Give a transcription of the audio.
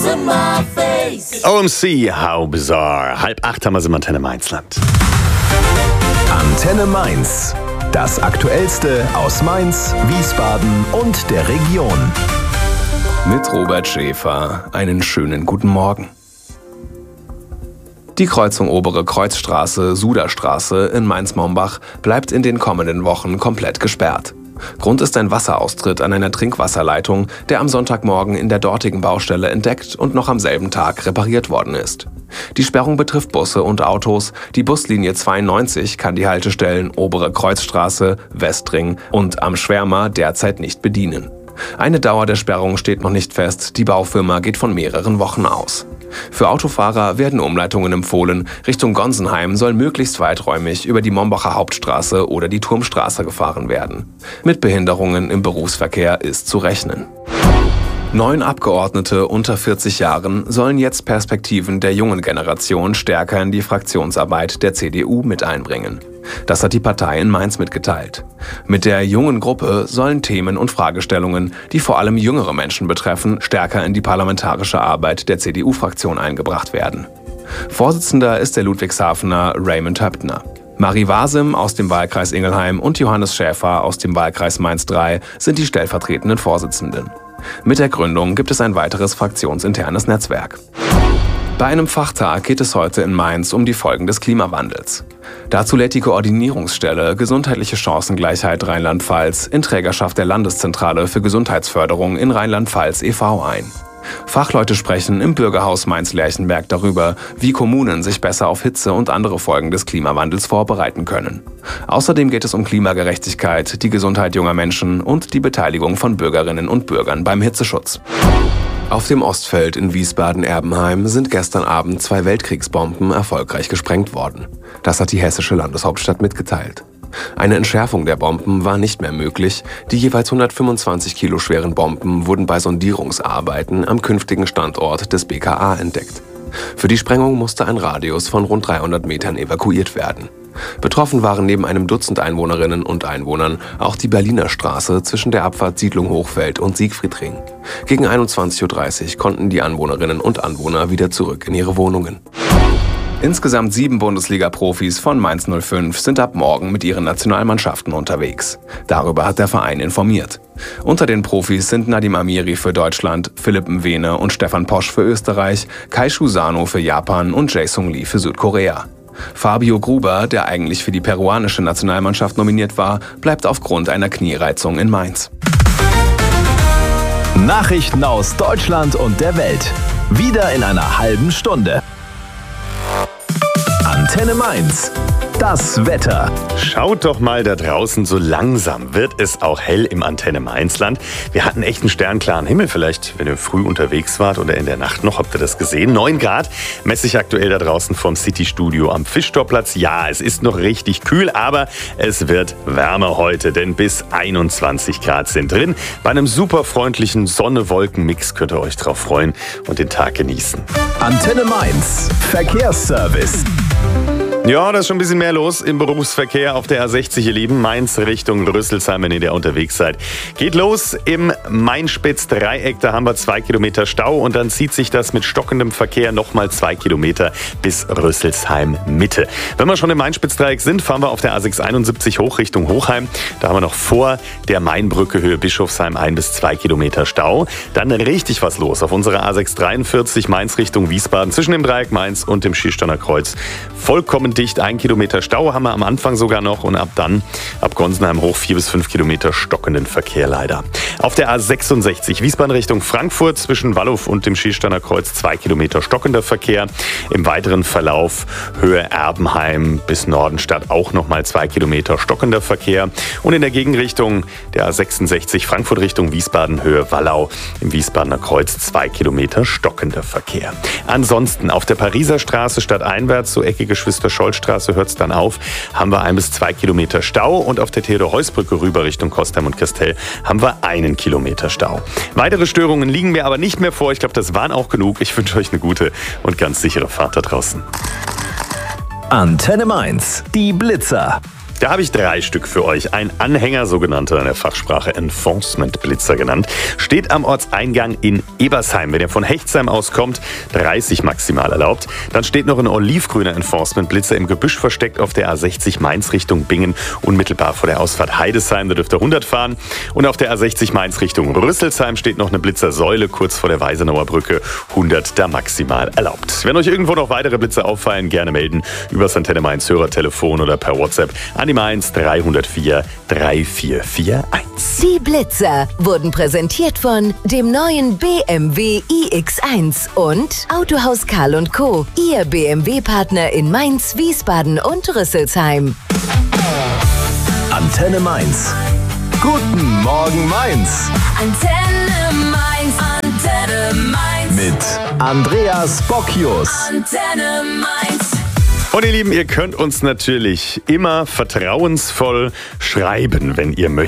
to my face. OMC, how bizarre. 7:30 haben wir im Antenne Mainzland. Antenne Mainz. Das Aktuellste aus Mainz, Wiesbaden und der Region. Mit Robert Schäfer. Einen schönen guten Morgen. Die Kreuzung Obere Kreuzstraße, Suderstraße in Mainz-Mombach bleibt in den kommenden Wochen komplett gesperrt. Grund ist ein Wasseraustritt an einer Trinkwasserleitung, der am Sonntagmorgen in der dortigen Baustelle entdeckt und noch am selben Tag repariert worden ist. Die Sperrung betrifft Busse und Autos. Die Buslinie 92 kann die Haltestellen Obere Kreuzstraße, Westring und Am Schwärmer derzeit nicht bedienen. Eine Dauer der Sperrung steht noch nicht fest, die Baufirma geht von mehreren Wochen aus. Für Autofahrer werden Umleitungen empfohlen. Richtung Gonsenheim soll möglichst weiträumig über die Mombacher Hauptstraße oder die Turmstraße gefahren werden. Mit Behinderungen im Berufsverkehr ist zu rechnen. 9 Abgeordnete unter 40 Jahren sollen jetzt Perspektiven der jungen Generation stärker in die Fraktionsarbeit der CDU mit einbringen. Das hat die Partei in Mainz mitgeteilt. Mit der jungen Gruppe sollen Themen und Fragestellungen, die vor allem jüngere Menschen betreffen, stärker in die parlamentarische Arbeit der CDU-Fraktion eingebracht werden. Vorsitzender ist der Ludwigshafener Raymond Höptner. Marie Wasim aus dem Wahlkreis Ingelheim und Johannes Schäfer aus dem Wahlkreis Mainz III sind die stellvertretenden Vorsitzenden. Mit der Gründung gibt es ein weiteres fraktionsinternes Netzwerk. Bei einem Fachtag geht es heute in Mainz um die Folgen des Klimawandels. Dazu lädt die Koordinierungsstelle Gesundheitliche Chancengleichheit Rheinland-Pfalz in Trägerschaft der Landeszentrale für Gesundheitsförderung in Rheinland-Pfalz e.V. ein. Fachleute sprechen im Bürgerhaus Mainz-Lerchenberg darüber, wie Kommunen sich besser auf Hitze und andere Folgen des Klimawandels vorbereiten können. Außerdem geht es um Klimagerechtigkeit, die Gesundheit junger Menschen und die Beteiligung von Bürgerinnen und Bürgern beim Hitzeschutz. Auf dem Ostfeld in Wiesbaden-Erbenheim sind gestern Abend 2 Weltkriegsbomben erfolgreich gesprengt worden. Das hat die hessische Landeshauptstadt mitgeteilt. Eine Entschärfung der Bomben war nicht mehr möglich. Die jeweils 125 Kilo schweren Bomben wurden bei Sondierungsarbeiten am künftigen Standort des BKA entdeckt. Für die Sprengung musste ein Radius von rund 300 Metern evakuiert werden. Betroffen waren neben einem Dutzend Einwohnerinnen und Einwohnern auch die Berliner Straße zwischen der Abfahrt Siedlung Hochfeld und Siegfriedring. Gegen 21:30 Uhr konnten die Anwohnerinnen und Anwohner wieder zurück in ihre Wohnungen. Insgesamt 7 Bundesliga-Profis von Mainz 05 sind ab morgen mit ihren Nationalmannschaften unterwegs. Darüber hat der Verein informiert. Unter den Profis sind Nadim Amiri für Deutschland, Philipp Mwene und Stefan Posch für Österreich, Kai Shu-Sano für Japan und Jae-Sung Lee für Südkorea. Fabio Gruber, der eigentlich für die peruanische Nationalmannschaft nominiert war, bleibt aufgrund einer Kniereizung in Mainz. Nachrichten aus Deutschland und der Welt. Wieder in einer halben Stunde. Antenne Mainz. Das Wetter. Schaut doch mal da draußen, so langsam wird es auch hell im Antenne Mainzland. Wir hatten echt einen sternklaren Himmel, vielleicht wenn ihr früh unterwegs wart oder in der Nacht noch, habt ihr das gesehen. 9 Grad messe ich aktuell da draußen vom City-Studio am Fischtorplatz. Ja, es ist noch richtig kühl, aber es wird wärmer heute, denn bis 21 Grad sind drin. Bei einem super freundlichen Sonne-Wolken-Mix könnt ihr euch drauf freuen und den Tag genießen. Antenne Mainz. Verkehrsservice. Ja, da ist schon ein bisschen mehr los im Berufsverkehr auf der A60, ihr Lieben. Mainz Richtung Rüsselsheim, wenn ihr da unterwegs seid. Geht los im Main-Spitz-Dreieck, da haben wir 2 Kilometer Stau und dann zieht sich das mit stockendem Verkehr nochmal 2 Kilometer bis Rüsselsheim Mitte. Wenn wir schon im Main-Spitz-Dreieck sind, fahren wir auf der A671 hoch Richtung Hochheim. Da haben wir noch vor der Mainbrücke Höhe Bischofsheim 1 bis 2 Kilometer Stau. Dann richtig was los auf unserer A643 Mainz Richtung Wiesbaden zwischen dem Dreieck Mainz und dem Schießsteiner Kreuz. Vollkommen dicht, 1 Kilometer Stau haben wir am Anfang sogar noch und ab Gonsenheim hoch 4 bis 5 Kilometer stockenden Verkehr leider. Auf der A66 Wiesbaden Richtung Frankfurt zwischen Wallow und dem Schießsteiner Kreuz 2 Kilometer stockender Verkehr. Im weiteren Verlauf Höhe Erbenheim bis Nordenstadt auch nochmal 2 Kilometer stockender Verkehr. Und in der Gegenrichtung der A66 Frankfurt Richtung Wiesbaden Höhe Wallau im Wiesbadener Kreuz 2 Kilometer stockender Verkehr. Ansonsten auf der Pariser Straße stadteinwärts, so Ecke Geschwister-Scholl-Straße hört es dann auf, haben wir 1 bis 2 Kilometer Stau und auf der Theodor-Heuss-Brücke rüber Richtung Kostheim und Kastel haben wir 1 Kilometer Stau. Weitere Störungen liegen mir aber nicht mehr vor. Ich glaube, das waren auch genug. Ich wünsche euch eine gute und ganz sichere Fahrt da draußen. Antenne Mainz. Die Blitzer. Da habe ich 3 Stück für euch. Ein Anhänger, sogenannter in der Fachsprache Enforcement-Blitzer genannt, steht am Ortseingang in Ebersheim. Wenn ihr von Hechtsheim aus kommt, 30 maximal erlaubt. Dann steht noch ein olivgrüner Enforcement-Blitzer im Gebüsch versteckt auf der A60 Mainz Richtung Bingen, unmittelbar vor der Ausfahrt Heidesheim. Da dürft ihr 100 fahren. Und auf der A60 Mainz Richtung Rüsselsheim steht noch eine Blitzersäule kurz vor der Weisenauer Brücke. 100 da maximal erlaubt. Wenn euch irgendwo noch weitere Blitzer auffallen, gerne melden über das Antenne Mainz Hörertelefon oder per WhatsApp an die Mainz 304 3441. Die Blitzer wurden präsentiert von dem neuen BMW iX1 und Autohaus Karl & Co., Ihr BMW-Partner in Mainz, Wiesbaden und Rüsselsheim. Antenne Mainz. Guten Morgen Mainz. Antenne Mainz, Antenne Mainz. Mit Andreas Bocchius. Antenne Mainz. Und ihr Lieben, ihr könnt uns natürlich immer vertrauensvoll schreiben, wenn ihr möchtet.